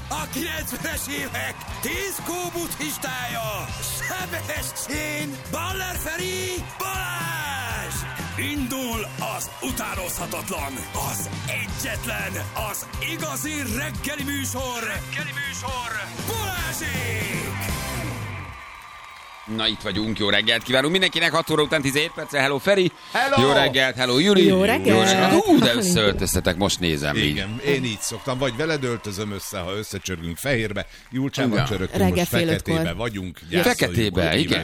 a 90-es évek diszkó buddhistája, Sebestyén, Baller Feri, Balázs! Indul az utánozhatatlan, az egyetlen, az igazi reggeli műsor, Balázsék! Na, itt vagyunk, jó reggelt kívánunk mindenkinek, 6 óra után 17 perccel, hello Feri, hello. Jó reggelt, hello Juli, jó reggelt. De összeöltöztetek, most nézem. Igen, én így szoktam, vagy veled öltözöm össze, ha összecsörgünk fehérbe, Julcsával csörögtünk, most feketébe vagyunk. Feketébe, igen,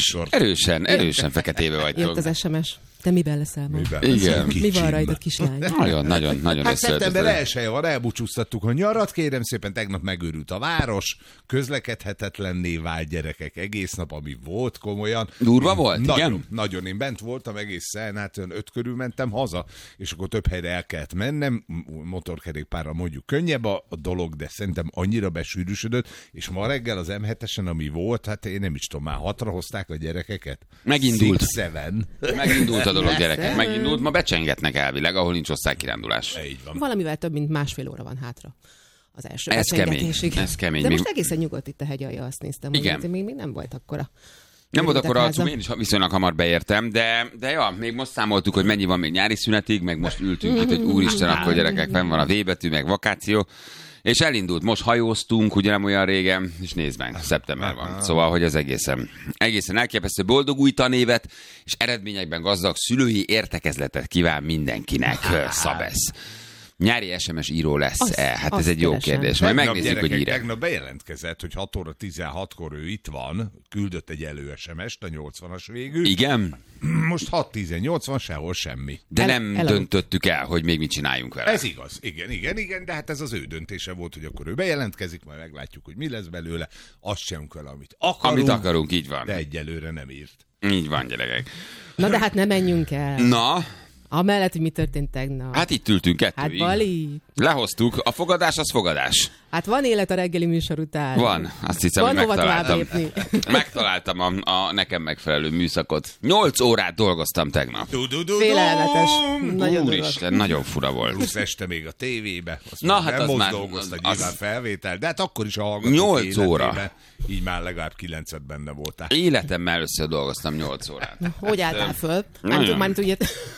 erősen feketébe vagytok. Jött az SMS. Te miben leszel ma? Igen. Mi van rajtad, kislány? Nagyon hát szeptember 1-e van, elbúcsúztattuk a nyarat, kérem szépen, tegnap megőrült a város, közlekedhetetlenné vált, gyerekek, egész nap, ami volt komolyan. Durva volt, igen? Nagyon, én bent voltam egészen, hát 5 körül mentem haza, és akkor több helyre el kellett mennem, motorkerékpárral mondjuk könnyebb a dolog, de szerintem annyira besűrűsödött, és ma reggel az M7-esen, ami volt, hát én nem is tudom, már 6-ra hozták a gyerekeket. Megindult. 6-7. Megindult a dolog, gyerekek. Megindult, ma becsengetnek elvileg, ahol nincs osztálykirándulás. Így van. Valamivel több, mint másfél óra van hátra az első Ez becsengetésig. kemény. De most egészen nyugodt itt a hegyalja, azt néztem. Igen. Hogy még nem volt akkora. Nem volt akkor arcum, én is viszonylag hamar beértem, de ja, még most számoltuk, hogy mennyi van még nyári szünetig, meg most ültünk itt, hogy úristen, akkor gyerekek, fenn van a V betű, meg vakáció, és elindult. Most hajóztunk, ugye nem olyan régen, és nézd meg, szeptember van. Szóval, hogy az egészen elképesztő, boldog új tanévet, és eredményekben gazdag szülői értekezletet kíván mindenkinek, Szabesz. Nyári SMS író lesz-e? Hát ez egy jó kérdés. Majd megnézzük, hogy ír. Tegnap bejelentkezett, hogy 6 óra 16-kor ő itt van, küldött egy elő SMS-t, a 80-as végül. Igen? Most 6-10-80, sehol semmi. De nem döntöttük el, hogy még mit csináljunk vele. Ez igaz. Igen, de hát ez az ő döntése volt, hogy akkor ő bejelentkezik, majd meglátjuk, hogy mi lesz belőle. Azt sem kell, amit akarunk. Így van. De egyelőre nem írt. Így van, gyerekek. Na de hát ne menjünk el. Na? Amellett, hogy mi történt tegnap. Hát itt ültünk kettőig. Hát Bali. Lehoztuk. A fogadás az fogadás. Hát van élet a reggeli műsor után. Van. Azt hiszem, van hogy hova tovább lépni. Megtaláltam a nekem megfelelő műszakot. 8 órát dolgoztam tegnap. Félelmetes. Nagyon Úristen, nagyon fura volt. Plusz este még a tévébe. Na, hát nem az már... dolgozta nyilván felvétel, de hát akkor is a hallgatók 8 óra. Így már legalább 9-et benne voltál. Életemmel először dolgoztam 8 órát. Hogy álltál föl? Mármint ugye...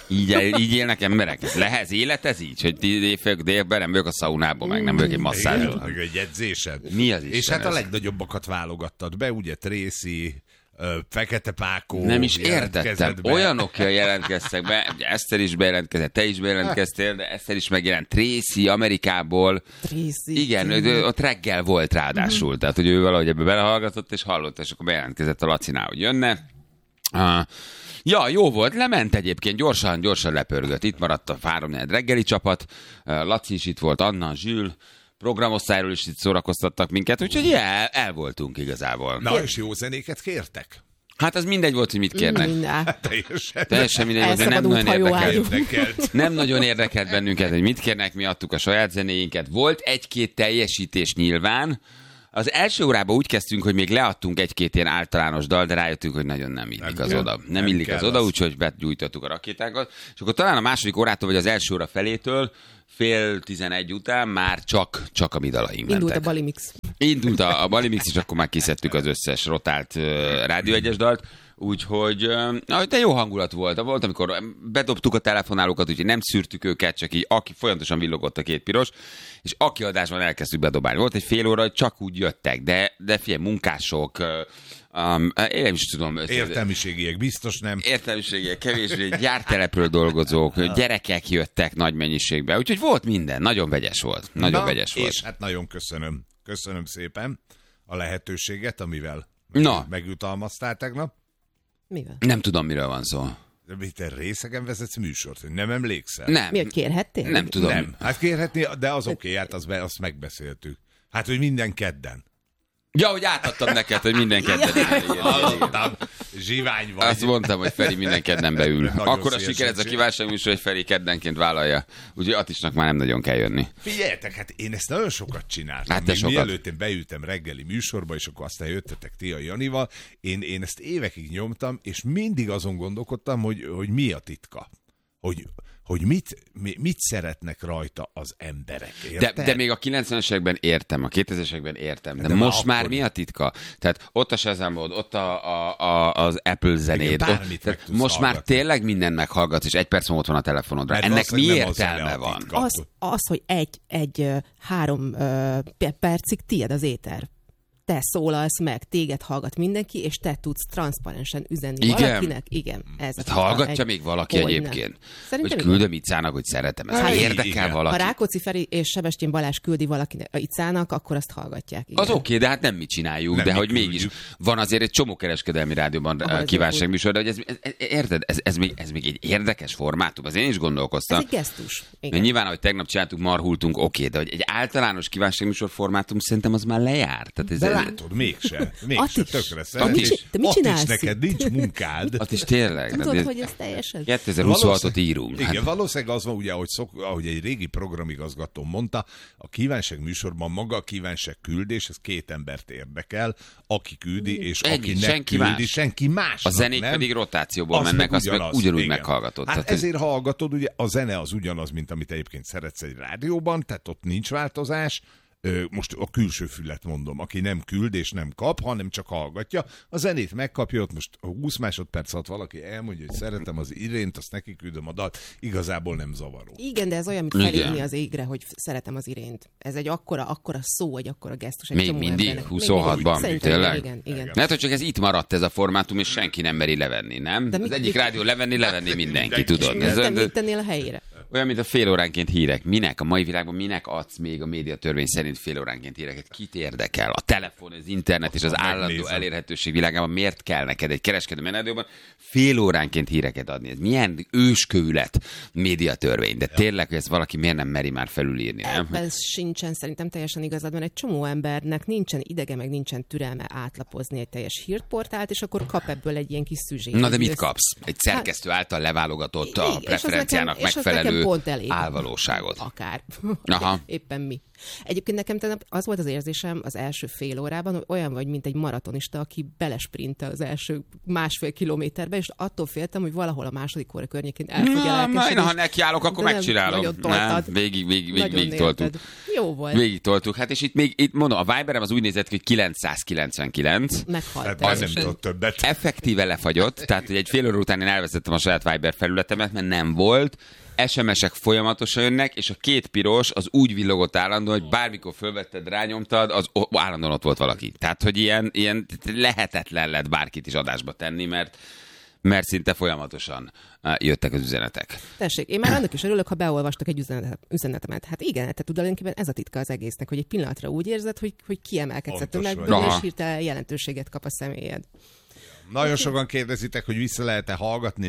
Így élnek emberek. Lehet élet ez így? Hogy délben nem vagyok a szaunában, meg nem vagyok egy masszázson. Meg egy edzésed. Mi az Isten? És hát ez? a legnagyobbakat válogattad be, ugye Tracy, Fekete Pákó. Nem is értettem. Olyanok jelentkeztek be, ugye Eszter is bejelentkezett, te is bejelentkeztél, de Eszter is megjelent. Tracy Amerikából. Tracy. Igen, ott reggel volt ráadásul. Tehát, hogy ő valahogy ebbe belehallgatott, és hallott, és akkor bejelentkezett a Lacinál, hogy jönne. Ja, jó volt, lement egyébként, gyorsan lepörgött. Itt maradt a 3-4 reggeli csapat, Laci is itt volt, Anna, Zsül, programosztályról is itt szórakoztattak minket, úgyhogy el voltunk igazából. Na, és jó zenéket kértek? Hát az mindegy volt, hogy mit kérnek. Teljesen mindegy volt, nem nagyon érdekelt bennünket, hogy mit kérnek, mi adtuk a saját zenéinket. Volt egy-két teljesítés nyilván. Az első órában úgy kezdtünk, hogy még leadtunk egy-két ilyen általános dal, de rájöttünk, hogy nagyon nem illik az oda. Nem illik az oda, úgyhogy begyújtottuk a rakétákat. És akkor talán a második órától, vagy az első óra felétől, 10:30 után már csak a mi dalaink mentek. Indult a Balimix. Indult a Balimix, és akkor már kiszedtük az összes rotált Rádió 1-es dalt. Úgyhogy, de jó hangulat volt. Volt, amikor bedobtuk a telefonálókat, úgyhogy nem szűrtük őket, csak így, aki folyamatosan villogott a két piros, és aki adásban elkezdtük bedobálni. Volt egy fél óra, hogy csak úgy jöttek, de figyelj, munkások, én nem is tudom. Értelmiségiek biztos nem. Értelmiségiek kevésbé, gyártelepről dolgozók, gyerekek jöttek nagy mennyiségben, úgyhogy volt minden, nagyon vegyes volt. És hát nagyon köszönöm szépen a lehetőséget, amivel megjutalmaztál tegnap. Mivel? Nem tudom, miről van szó. De te részegen vezetsz műsort, hogy nem emlékszel? Nem. Miért kérhettél? Nem tudom. Nem. Hát kérhetni, de az oké, hát azt megbeszéltük. Hát, hogy minden kedden. Ja, hogy átadtam neked, hogy minden kedden. Hallottam, zsivány vagy. Azt mondtam, hogy Feri minden kedden beül. Akkor a siker ez a kívánságműsor, hogy Feri keddenként vállalja. Úgyhogy Attisnak már nem nagyon kell jönni. Figyeljetek, hát én ezt nagyon sokat csináltam. Hát mielőtt én beültem reggeli műsorba, és akkor aztán jöttetek ti a Janival, én ezt évekig nyomtam, és mindig azon gondolkodtam, hogy mi a titka. hogy mit szeretnek rajta az emberek. De még a 90-es években értem, a 2000-es értem, de most akkor... már mi a titka? Tehát ott a Shazamod, ott az Apple zenéd, ott, most már tényleg mindent meghallgatsz, és 1 perc múlva ott van a telefonodra. Mert ennek mi értelme van? Az, hogy egy 3 percig tiéd az éter. Te szólalsz meg, téged hallgat mindenki, és te tudsz transzparensen üzenni valakinek. Igen. Ez hallgatja még valaki egyébként? Hogy küldöm Icának, hogy szeretem. Ez érdekel valaki. Ha Rákóczi Feri és Sebestyén Balázs küldi valakinek Icának, akkor azt hallgatják. Igen. Az oké, de hát nem mi csináljuk, de hogy mégis van azért egy csomó kereskedelmi rádióban kívánságműsor, de hogy érted, ez még egy érdekes formátum. Az én is gondolkoztam. Ez egy gesztus. Nyilván, ahogy tegnap csináltuk, marhultunk, oké, de hogy egy általános kívánságműsor formátum szerintem az már lejárt. Látod, mégse tökre szeretnél. Te mit csinálsz? Neked nincs munkád. Is tényleg. Tudod, hogy ez teljesen... 2026-ot írunk. Igen, valószínűleg az van, ugye, ahogy egy régi programigazgató mondta, a kívánság műsorban maga a kívánság küldés, ez 2 embert érdekel, aki küldi, és aki nem küldi, senki más. A zenék pedig rotációból mennek, azt meg ugyanúgy meghallgatod. Hát ezért hallgatod, ugye a zene az ugyanaz, mint amit egyébként szeretsz egy rádióban, tehát ott nincs változás. Most a külső fület mondom, aki nem küld és nem kap, hanem csak hallgatja. A zenét megkapja, ott most 20 másodperc alatt valaki elmondja, hogy szeretem az Irént, azt neki küldöm a dalt, igazából nem zavaró. Igen, de ez olyan, mint felírni az égre, hogy szeretem az Irént. Ez egy akkora szó, egy akkora gesztus. Egy még mindig? 26-ban? Tényleg? Igen. Lehet, hogy csak ez itt maradt ez a formátum, és senki nem meri levenni, nem? De az egyik rádió levenni mindenki, tudod. Mit tennél a helyére? Olyan, mint a fél óránként hírek. Minek? A mai világban minek adsz még a médiatörvény szerint fél óránként híreket? Kit érdekel? A telefon, az internet és az állandó elérhetőség világában miért kell neked egy kereskedelmi rádióban fél óránként híreket adni? Ez milyen őskövület médiatörvény? De tényleg, hogy ezt valaki miért nem meri már felülírni, nem? Ez sincsen szerintem teljesen igazad, mert egy csomó embernek nincsen idege, meg nincsen türelme átlapozni egy teljes hírportált, és akkor kap ebből egy ilyen kis szüzsét. Na de mit kapsz? Egy szerkesztő által leválogatott a preferenciának megfelelő álvalóságot. Akár. Aha. Éppen mi. Egyébként nekem az volt az érzésem az első fél órában, hogy olyan vagy, mint egy maratonista, aki belesprintel az első 1,5 kilométerbe, és attól féltem, hogy valahol a második óra környékén el fog elkezdeni. Ha nekiállok, akkor megcsinálom. Végig toltuk. Jó volt. Végig toltuk. Hát és itt mondom, a Viberem az úgy nézett ki, hogy 999. Meghalt. Az nem tudott többet. Effektíve lefagyott, tehát hogy egy fél óra után én elvesztettem a saját Viber felületemet, mert nem volt. SMS-ek folyamatosan jönnek, és a 2 piros az úgy villogott állandóan, hogy bármikor fölvetted, rányomtad, az állandóan ott volt valaki. Tehát, hogy ilyen lehetetlen lett bárkit is adásba tenni, mert szinte folyamatosan jöttek az üzenetek. Tessék, én már annak is örülök, ha beolvastak egy üzenetemet. Hát igen, tehát tulajdonképpen ez a titka az egésznek, hogy egy pillanatra úgy érzed, hogy kiemelkedsz a tömegből, és hirtelen jelentőséget kap a személyed. Nagyon sokan kérdezitek, hogy vissza lehet-e hallgatni?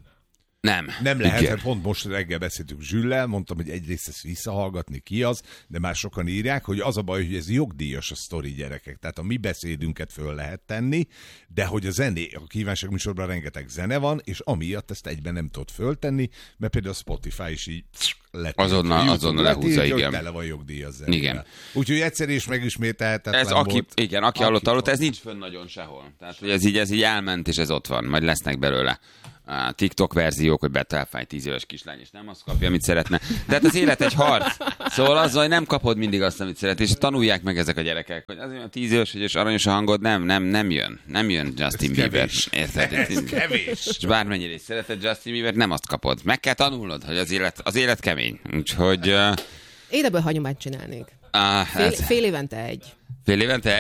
Nem lehet, mert pont most reggel beszéltük Zsüllel, mondtam, hogy egyrészt ezt visszahallgatni ki az, de már sokan írják, hogy az a baj, hogy ez jogdíjas a sztori, gyerekek. Tehát a mi beszédünket föl lehet tenni, de hogy a kívánság műsorban rengeteg zene van, és amiatt ezt egyben nem tudod föltenni, mert például a Spotify is így azonnal lehúzza, igen. Hogy tele van jogdíjas zenével. Igen. Úgyhogy egyszer is megismételhetetlen ez volt. Igen, aki hallott, ez nincs fönn nagyon sehol. Tehát, hogy ez így elment, és ez ott van. Majd lesznek belőle a TikTok verziók, hogy betelfáj 10 éves kislány, és nem azt kapja, amit szeretne. De hát az élet egy harc. Szóval azzal, hogy nem kapod mindig azt, amit szeret, és tanulják meg ezek a gyerekek, hogy azért a 10 éves, és aranyos a hangod, nem jön. Nem jön Justin Bieber. Érted? Ez kevés. És bármennyire is szereted Justin Bieber, nem azt kapod. Meg kell tanulnod, hogy az élet kemény. Úgyhogy... Én ebből hagyományt csinálnék. Fél évente egy. Fél évente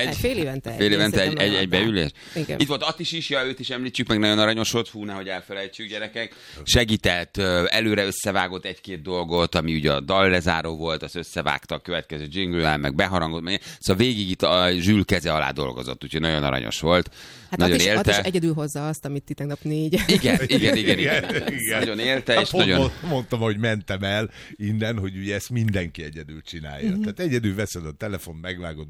egy beülés? Igen. Itt volt Attis is, őt is említsük, meg nagyon aranyos volt, nehogy elfelejtsük, gyerekek. Segített, előre összevágott 1-2 dolgot, ami ugye a dallezáró volt, az összevágta a következő jingle-el, meg beharangot, szóval végig itt a Zsül keze alá dolgozott, úgyhogy nagyon aranyos volt. Hát nagyon élte. Attis egyedül hozza azt, amit ti tegnap 4. Igen. Nagyon élte, és nagyon... Mondtam, hogy mentem el innen, hogy ugye ezt mindenki egyedül csinálja. Tehát egyedül veszed a telefon, megvágod, berakod,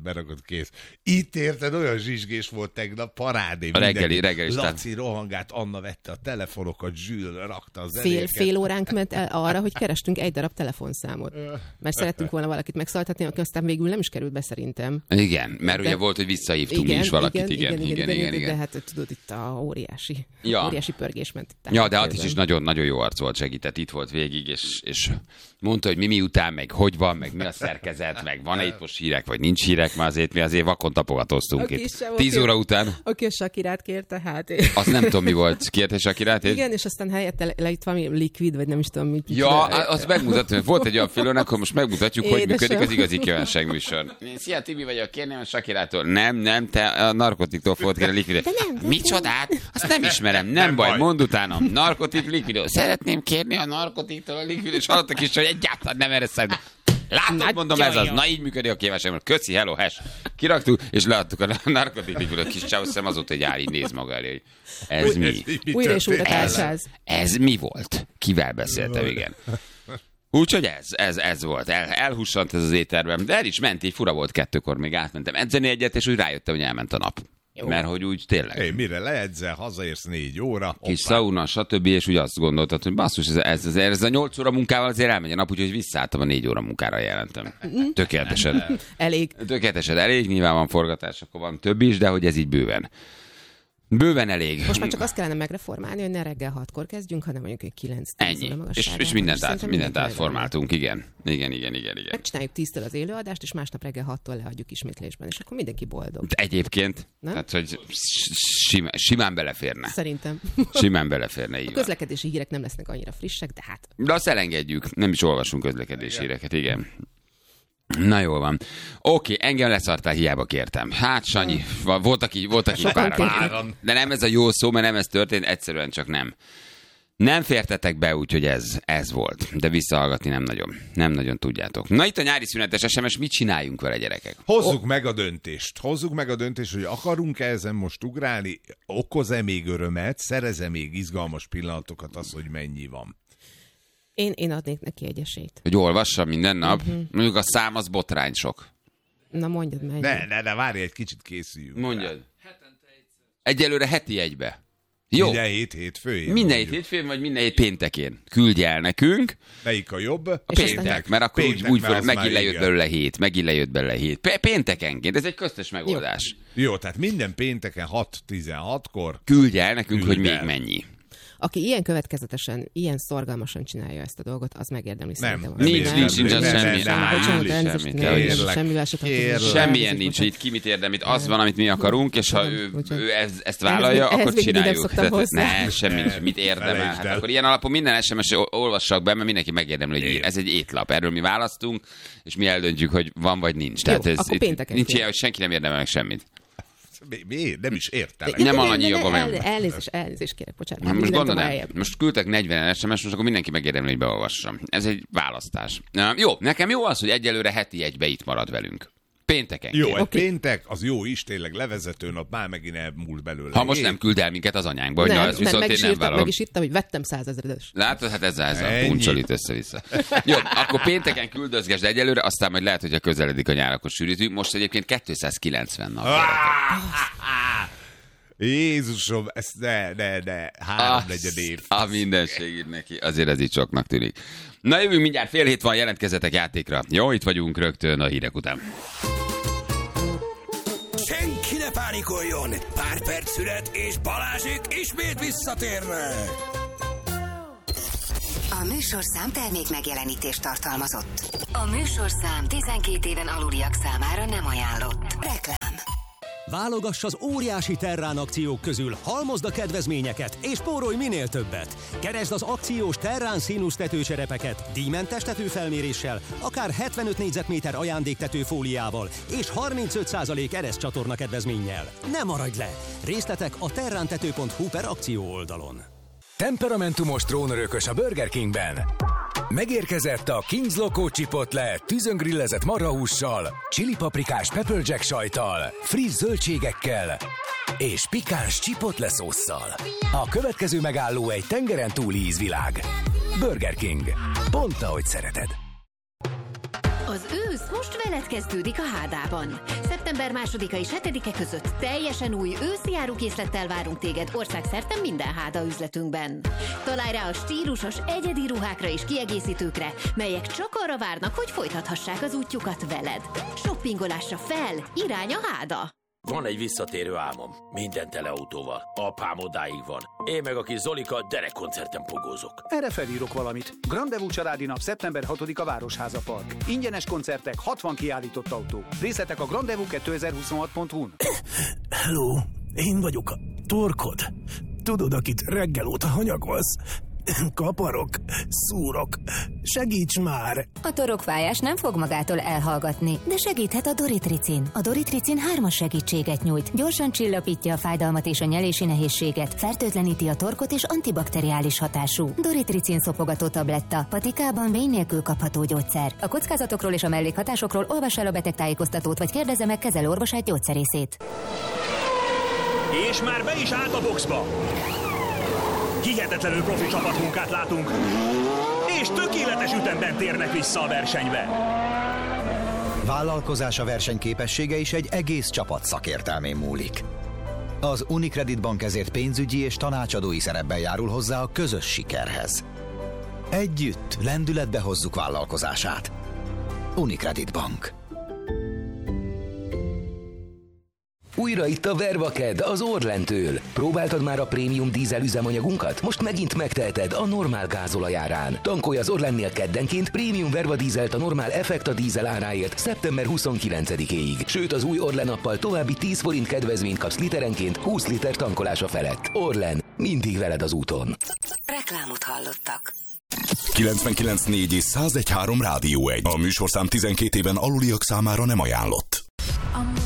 kész. Itt érted, olyan zsizsgés volt tegnap, parádé. A reggeli Laci rohangált, Anna vette a telefonokat, Zsül rakta a zenéket. Fél óránk ment el arra, hogy kerestünk egy darab telefonszámot. Mert szerettünk volna valakit megszóltatni, aki aztán végül nem is került be szerintem. Igen, mert ugye volt, hogy visszahívtunk is valakit. Igen. De hát tudod, itt a óriási pörgés ment. Ja, de Attis is nagyon-nagyon jó arc volt, segített, itt volt végig, és mondta, hogy mi miután, meg hogy van, meg mi a szerkezet, meg van-e itt most hírek, vagy nincs hírek, mert mi azért vakon tapogatóztunk itt. 10 óra után. Aki a Shakirát kérte, hát... Azt nem tudom, mi volt. Kérte Shakirát? Igen, és aztán helyette lejött valami likvid, vagy nem is tudom, mit. Ja, azt megmutatom, volt egy olyan filon, akkor most megmutatjuk, hogy működik az igazi kívánságműsor. Szia, Tibi vagyok, kérném a Shakirától. Nem, te a narkotiktól fogod kérni likvidot. Micsodát? Azt nem ismerem, nem baj, mondd utána. Narkotik, likvidot. Szeretném kérni a narkotiktól a likvidot, és hallottak is, hogy egyáltalán nem erre szerint. Látod, mondom, ez az. Na így működik a kívánságműsor. Köszi, hello, hash. Kiraktuk, és leadtuk a narkotik likvidot. Kis csáv, szem azóta egy így néz maga elé, hogy ez mi? Újra és újra társáz. Ez mi volt? Kivel beszéltem, igen. Úgyhogy ez volt. Elhussant ez az éterben. De el is ment, így fura volt 2-kor, még átmentem edzeni egyet, és úgy rájöttem, hogy elment a nap. Jó. Mert hogy úgy tényleg. Mire leedzel, hazaérsz 4 óra. Kis szauna, stb. És úgy azt gondoltad, hogy basszus, ez a 8 óra munkával azért elmegy a nap, úgyhogy visszaálltam a 4 óra munkára jelentem. Tökéletesen. Elég, nyilván van forgatás, akkor van több is, de hogy ez így bőven elég. Most már csak azt kellene megreformálni, hogy ne reggel 6-kor kezdjünk, hanem mondjuk 9-10 óra magasságában. És mindent átformáltunk, igen. Megcsináljuk 10-től az élőadást, és másnap reggel 6-tól lehagyjuk ismétlésben, és akkor mindenki boldog. De egyébként, tehát, hogy simán beleférne. Szerintem. Simán beleférne, így a közlekedési hírek nem lesznek annyira frissek, de hát... De azt elengedjük, nem is olvasunk közlekedési híreket, igen. Na jól van. Oké, engem leszartál, hiába kértem. Hát, Sanyi, voltak így páran. De nem ez a jó szó, mert nem ez történt, egyszerűen csak nem. Nem fértetek be, úgyhogy ez volt. De visszahallgatni nem nagyon tudjátok. Na itt a nyári szünetes SMS, mit csináljunk vele, gyerekek? Hozzuk meg a döntést, hogy akarunk-e ezen most ugrálni, okoz-e még örömet, szerez-e még izgalmas pillanatokat az, hogy mennyi van. Én adnék neki egy esélyt. Hogy olvassam minden nap? Mondjuk a szám az botrány sok. Na mondjad meg. Ne, várj, egy kicsit készüljünk. Mondjad. Egyelőre heti egybe. Jó. Minden hétfőjén. Minden hétfőjén, vagy minden hét péntekén. Küldj el nekünk. Melyik a jobb? A péntek, mert akkor úgy megint lejött belőle hét. Péntekenként, ez egy köztes megoldás. Jó, tehát minden pénteken 6-16-kor. Küldj el nekünk, hogy még mennyi. Aki ilyen következetesen, ilyen szorgalmasan csinálja ezt a dolgot, az megérdemli szerintem. Semmilyen nincs, itt ki mit érdem, itt az van, amit mi akarunk, és ha ő ezt vállalja, akkor csináljuk. Ne, semmi nincs, mit érdemel. Hát akkor ilyen alapon minden SMS olvassak be, mert mindenki megérdemli, hogy ez egy étlap. Erről mi választunk, és mi eldöntjük, hogy van vagy nincs. Tehát nincs ilyen, hogy senki nem érdemel meg semmit. Miért? Nem is értelek. Nem annyi jogom. Elnézést kérek, bocsánat. Most gondolom, most küldtek 40 SMS, most akkor mindenki megérdemli, hogy beolvassam. Ez egy választás. Jó, nekem jó az, hogy egyelőre heti egybe itt marad velünk. Pénteken. Jó, egy péntek, az jó is, tényleg levezető nap, már megint elmúlt belőle. Ha most nem küld el minket az anyánkba, hogy na, ez viszont én nem vállalom. Meg is írtam, hogy vettem 100 000-es. Látod, hát ezzel puncsol itt össze-vissza. Jó, akkor pénteken küldözgesd egyelőre, aztán majd lehet, hogy ha közeledik a nyár, akkor sűrítünk. Most egyébként 290 nap. Jézusom, ezt ne, 3/4 év. A mindenség neki, azért ez így soknak tűnik. Na jövünk mindjárt, 6:30 van, jelentkezzetek játékra. Jó, itt vagyunk rögtön a hírek után. Senki ne pánikoljon! Pár perc szület, és Balázsék ismét visszatérnek! A műsorszám termék megjelenítést tartalmazott. A műsorszám 12 éven aluliak számára nem ajánlott. Reklám. Válogass az óriási Terrán akciók közül, halmozd a kedvezményeket és spórolj minél többet. Keresd az akciós Terrán színusz tetőcserepeket díjmentes tetőfelméréssel, akár 75 négyzetméter ajándéktetőfóliával és 35% ereszcsatorna kedvezménnyel. Ne maradj le! Részletek a terrántető.hu/akció oldalon. Temperamentumos trónörökös a Burger Kingben. Megérkezett a King's Loco Chipotle tűzöngrillezett marhahússal, chili-paprikás pepper jack sajttal, friss zöldségekkel és pikáns chipotle szósszal. A következő megálló egy tengeren túli ízvilág. Burger King. Pont ahogy szereted. Az ősz ősz most veled kezdődik a Hádában. Szeptember 2-a és 7-e között teljesen új őszi árukészlettel várunk téged országszerte minden Háda üzletünkben. Találj rá a stílusos, egyedi ruhákra és kiegészítőkre, melyek csak arra várnak, hogy folytathassák az útjukat veled. Shoppingolásra fel, irány a Háda! Van egy visszatérő álmom. Minden teleautóval. Apám odáig van. Én meg a kis Zolika derekkoncerten pogózok. Erre felírok valamit. Grandevú családi nap szeptember 6-a Városháza Park. Ingyenes koncertek, 60 kiállított autó. Részletek a grandevú2026.hu-n. Hello, én vagyok a torkod. Tudod, akit reggel óta hanyagolsz? Kaparok, szúrok, segíts már! A torokfájás nem fog magától elhallgatni, de segíthet a Doritricin. A Doritricin 3-as segítséget nyújt, gyorsan csillapítja a fájdalmat és a nyelési nehézséget, fertőtleníti a torkot és antibakteriális hatású. Doritricin szopogató tabletta, patikában vény nélkül kapható gyógyszer. A kockázatokról és a mellékhatásokról olvass el a betegtájékoztatót, vagy kérdezze meg kezelőorvosát, gyógyszerészét. És már be is állt a boxba! Hihetetlenül profi csapatmunkát látunk, és tökéletes ütemben térnek vissza a versenybe. Vállalkozása versenyképessége is egy egész csapat szakértelmén múlik. Az Unicredit Bank ezért pénzügyi és tanácsadói szerepben járul hozzá a közös sikerhez. Együtt lendületbe hozzuk vállalkozását. Unicredit Bank. Újra itt a Vervaked az Orlentől. Próbáltad már a prémium dízel üzemanyagunkat? Most megint megteheted a normál gázolajárán. Tankolj az Orlennél keddenként prémium Verva dízelt a normál Effekta dízel áráért szeptember 29-éig. Sőt, az új Orlen appal további 10 forint kedvezményt kapsz literenként 20 liter tankolása felett. Orlen, mindig veled az úton. Reklámot hallottak. 99.4 és 101.3 Rádió 1. A műsorszám 12 éven aluliak számára nem ajánlott.